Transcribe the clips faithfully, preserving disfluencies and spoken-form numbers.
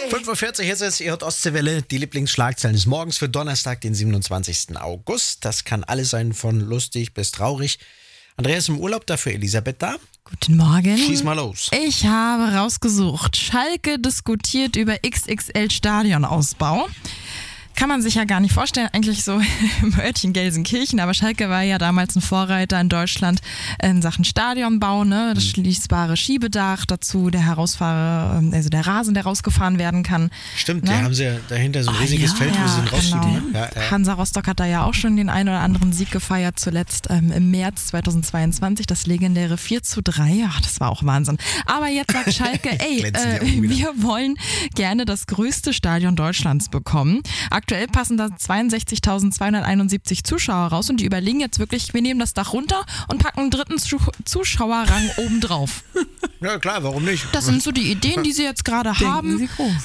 fünf Uhr vierzig ist es, ihr hört Ostseewelle, die Lieblingsschlagzeilen des Morgens für Donnerstag, den siebenundzwanzigsten August. Das kann alles sein, von lustig bis traurig. Andreas im Urlaub, dafür Elisabeth da. Guten Morgen. Schieß mal los. Ich habe rausgesucht, Schalke diskutiert über X X L-Stadionausbau. Kann man sich ja gar nicht vorstellen, eigentlich so im Örtchen Gelsenkirchen, aber Schalke war ja damals ein Vorreiter in Deutschland in Sachen Stadionbau, ne? Das schließbare Schiebedach, dazu der Herausfahrer, also der Rasen, der rausgefahren werden kann. Stimmt, ne? da haben sie ja dahinter so ein riesiges oh, Feld, ja, wo sie den rausschieben. genau. Ja, ja. Hansa Rostock hat da ja auch schon den einen oder anderen Sieg gefeiert, zuletzt ähm, im März zweitausendzweiundzwanzig, das legendäre vier zu drei. Ach, das war auch Wahnsinn. Aber jetzt sagt Schalke, ey, äh, wir wollen gerne das größte Stadion Deutschlands bekommen. Aktuell passen da zweiundsechzigtausendzweihunderteinundsiebzig Zuschauer raus und die überlegen jetzt wirklich, wir nehmen das Dach runter und packen einen dritten Zuschauerrang oben drauf. Ja klar, warum nicht? Das sind so die Ideen, die sie jetzt gerade haben. Sie groß.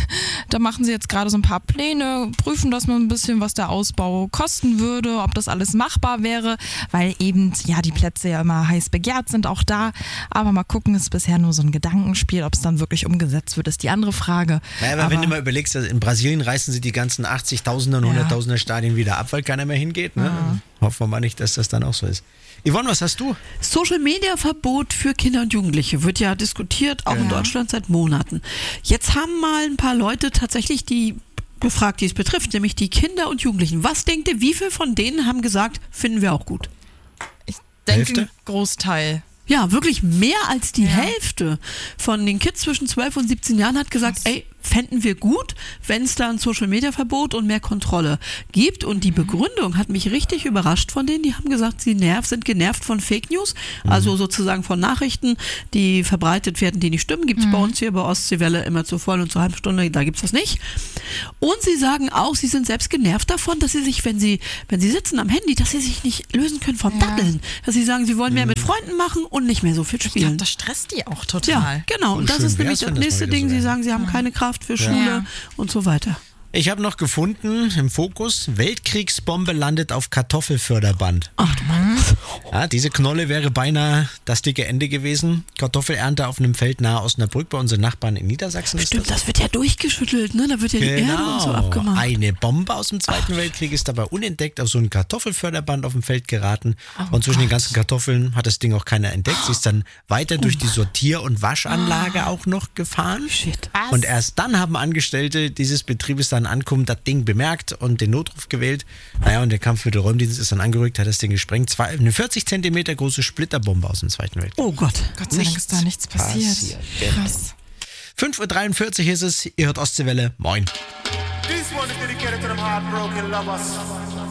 Da machen sie jetzt gerade so ein paar Pläne, prüfen das mal ein bisschen, was der Ausbau kosten würde, ob das alles machbar wäre, weil eben ja die Plätze ja immer heiß begehrt sind, auch da. Aber mal gucken, ist bisher nur so ein Gedankenspiel, ob es dann wirklich umgesetzt wird, ist die andere Frage. Naja, aber, aber wenn du mal überlegst, also in Brasilien reißen sie die ganzen achtzigtausender und Ja. hunderttausender Stadien wieder ab, weil keiner mehr hingeht. Ne? Ja. Hoffen wir mal nicht, dass das dann auch so ist. Yvonne, was hast du? Social-Media-Verbot für Kinder und Jugendliche wird ja diskutiert, auch Ja. in Deutschland seit Monaten. Jetzt haben mal ein paar Leute tatsächlich die gefragt, die es betrifft, nämlich die Kinder und Jugendlichen. Was denkt ihr, wie viele von denen haben gesagt, finden wir auch gut? Ich denke, Hälfte? ein Großteil. Ja, wirklich mehr als die Ja. Hälfte von den Kids zwischen zwölf und siebzehn Jahren hat gesagt, ey, fänden wir gut, wenn es da ein Social-Media-Verbot und mehr Kontrolle gibt. Und die Begründung hat mich richtig überrascht von denen. Die haben gesagt, sie nerv, sind genervt von Fake News, also sozusagen von Nachrichten, die verbreitet werden, die nicht stimmen. Gibt es bei uns hier bei Ostseewelle immer zur vollen und zur halben Stunde, da gibt es das nicht. Und sie sagen auch, sie sind selbst genervt davon, dass sie sich, wenn sie, wenn sie sitzen am Handy, dass sie sich nicht lösen können vom Ja. Daddeln. Dass sie sagen, sie wollen mehr mit Freunden machen und nicht mehr so viel Ich glaube, spielen. das stresst die auch Ja, total. genau. Und Und das schön ist nämlich wär's, wenn das das nächste mal wieder Ding. so Sie wäre. sagen, sie haben keine Kraft für Schule Ja. und so weiter. Ich habe noch gefunden im Fokus, Weltkriegsbombe landet auf Kartoffelförderband. Ach du Mann. Ja, diese Knolle wäre beinahe das dicke Ende gewesen. Kartoffelernte auf einem Feld nahe Osnabrück bei unseren Nachbarn in Niedersachsen. ist Stimmt, das wird ja durchgeschüttelt, ne? Da wird ja die Erde und so Genau. abgemacht. Eine Bombe aus dem Zweiten Weltkrieg ist dabei unentdeckt auf so ein Kartoffelförderband auf dem Feld geraten. und zwischen den ganzen Kartoffeln hat das Ding auch keiner entdeckt. Sie ist dann weiter durch die Sortier- und Waschanlage auch noch gefahren. Shit. Was? Und erst dann haben Angestellte dieses Betriebes dann ankommen, das Ding bemerkt und den Notruf gewählt. Naja, und der Kampfmittelräumdienst ist dann angerückt, hat das Ding gesprengt. Zwei, eine vierzig Zentimeter große Splitterbombe aus dem Zweiten Weltkrieg. Oh Gott. Gott sei Dank ist da nichts passiert. passiert, genau. Krass. fünf Uhr dreiundvierzig ist es, ihr hört Ostseewelle. Moin. This one is dedicated to them heartbroken lovers.